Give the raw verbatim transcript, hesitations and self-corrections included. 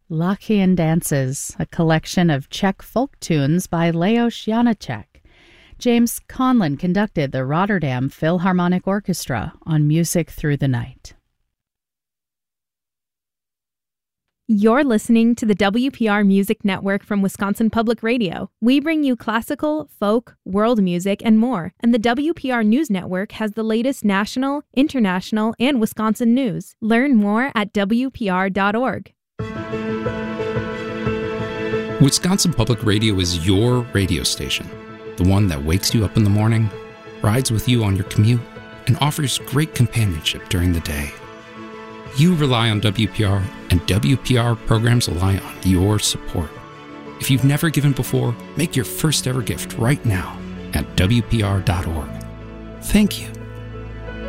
Lachian Dances, a collection of Czech folk tunes by Leos Janáček. James Conlon conducted the Rotterdam Philharmonic Orchestra on Music Through the Night. You're listening to the W P R Music Network from Wisconsin Public Radio. We bring you classical, folk, world music, and more. And the W P R News Network has the latest national, international, and Wisconsin news. Learn more at W P R dot org. Wisconsin Public Radio is your radio station, the one that wakes you up in the morning, rides with you on your commute, and offers great companionship during the day. You rely on W P R, and W P R programs rely on your support. If you've never given before, make your first ever gift right now at W P R dot org. Thank you.